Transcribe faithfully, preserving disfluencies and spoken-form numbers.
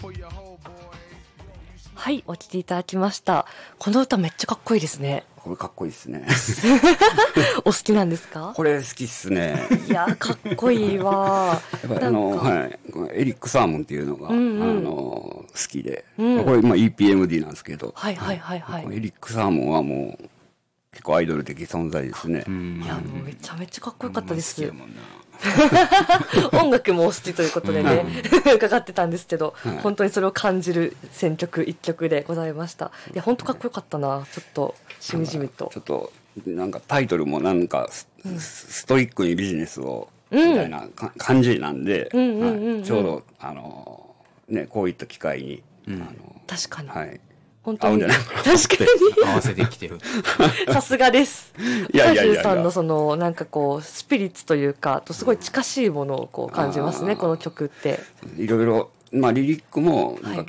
はい、お聴きいただきました。この歌めっちゃかっこいいですね。 これかっこいいですね。 お好きなんですか？ これ好きっすね。 いやかっこいいわ。 やっぱりあの、はい、エリック・サーモンっていうのが、うんうん、あの好きで、うん、これまあ イーピーエムディー なんですけど、 はいはいはいはい。 エリック・サーモンはもう結構アイドル的存在ですね。 いやもうめちゃめちゃかっこよかったです。音楽もお好きということでね、うん、伺ってたんですけど、はい、本当にそれを感じる選曲一曲でございました。いや本当かっこよかったな。ちょっとしみじみと。 ちょっとなんかタイトルもなんか ス,、うん、ストイックにビジネスをみたいな感じなんで、ちょうどあのねこういった機会に、うん、あの確かに。 はい。 本当に確かに合わせてきてる。 さすがです。 いやいやいやいや。 さんのそのなんかこうスピリッツというかとすごい近しいものをこう感じますね、この曲って。 いろいろまあリリックもなんか